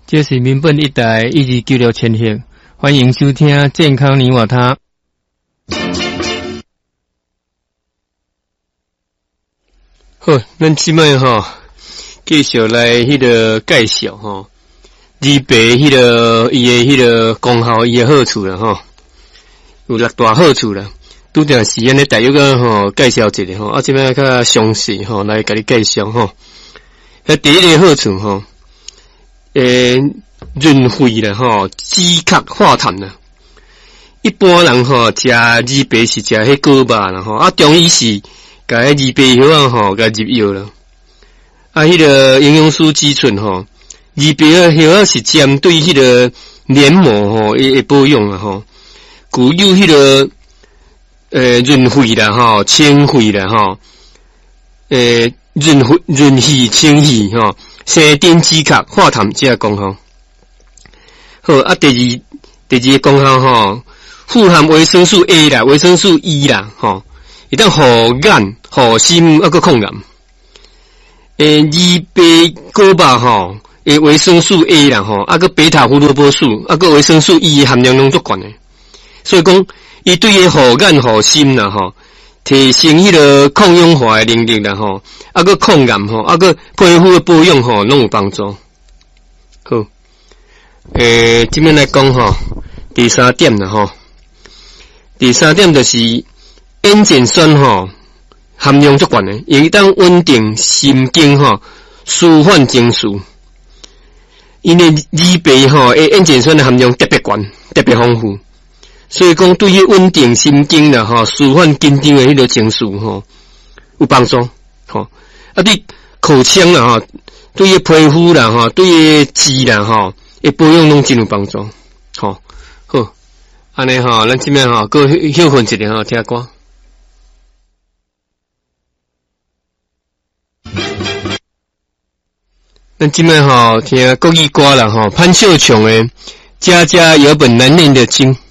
这是民本一台1296千赫，欢迎收听健康你我他。好，咱即摆继续来迄个介绍二白迄个伊的迄个功效，伊的好处啦有6大好处啦。拄定时间咧，大约个介绍一下啊，即摆较详细来甲你介绍第一个好处润肺啦止咳化痰啦。一般人食二白是食迄果肉啦中医是甲迄二白叶甲入药啦。迄个营养师指出二白叶是针对迄个黏膜会保养啦具有迄个润肺啦清肺啦润肺清肺生津止咳化痰这个功效。好第二个功效富含维生素 A 啦、维生素 E 啦会当护眼、护心还佫抗癌。二白果肉维生素 A 啦佫贝塔胡萝卜素佫维生素 E 含量拢足悬诶，所以讲伊对于护眼、护心啦提升迄个抗氧化诶能力啦佫抗癌佫皮肤诶保养拢有帮助。好，这边来讲第三点啦第三点就是烟碱酸含量足悬诶，伊当稳定神经舒缓情绪。因为二白烟碱酸的含量特别悬，特别丰富，所以讲对于稳定神经啦舒缓紧张的迄个情绪有帮助对口腔啦对于皮肤啦对于肌啦会保养拢真有帮助。好，安尼咱这边各休困一下听歌。咱这边听国语歌啦潘秀琼的家家有本难念的经。